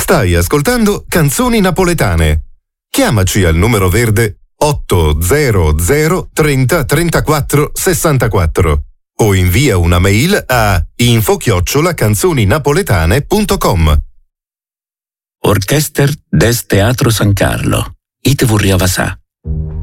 Stai ascoltando Canzoni Napoletane. Chiamaci al numero verde 800 30 34 64 o invia una mail a info@canzoninapoletane.com. Orchester des Teatro San Carlo. Ite vorriava sa.